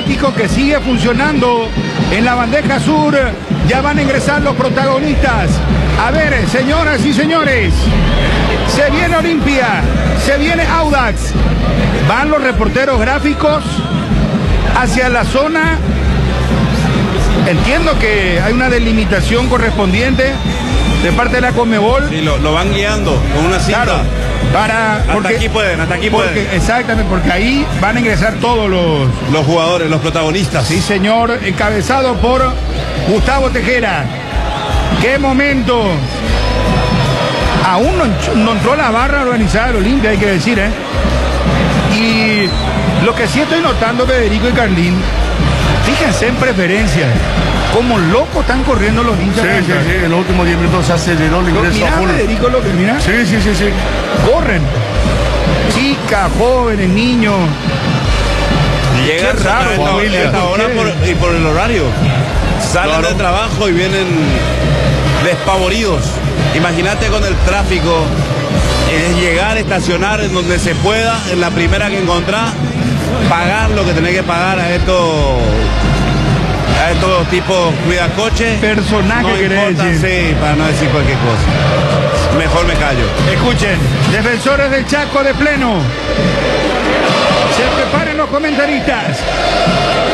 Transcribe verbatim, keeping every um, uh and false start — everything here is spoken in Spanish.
tecnológico que sigue funcionando en la bandeja sur. Ya van a ingresar los protagonistas. A ver, señoras y señores, se viene Olimpia, se viene Audax. Van los reporteros gráficos hacia la zona. Entiendo que hay una delimitación correspondiente de parte de la Conmebol. Sí, lo, lo van guiando con una cinta. Claro, para, hasta porque, aquí pueden, hasta aquí porque, pueden. Exactamente, porque ahí van a ingresar todos los... Los jugadores, los protagonistas. Sí, señor, encabezado por Gustavo Tejera. ¡Qué momento! Aún no, no entró la barra organizada del Olimpia, hay que decir, ¿eh? Y lo que sí estoy notando, Federico y Carlín, fíjense en preferencias. Como locos están corriendo los hinchas. Sí, sí, sí, en los últimos diez minutos se aceleró el ingreso Mira, a full. Federico, lo que mira. Sí, sí, sí, sí. Corren. Chicas, jóvenes, niños. Llegan Qué raro, a esta, familia, a esta ¿por hora qué? por, y por el horario. Salen Claro. del trabajo y vienen despavoridos. Imagínate con el tráfico. Es llegar, estacionar en donde se pueda, en la primera que encontrás, pagar lo que tenés que pagar a estos a estos tipos cuidacoches. Personaje, no querés importa, decir. sí, para no decir cualquier cosa. Mejor me callo. Escuchen, defensores del Chaco de pleno. Se preparen los comentaristas.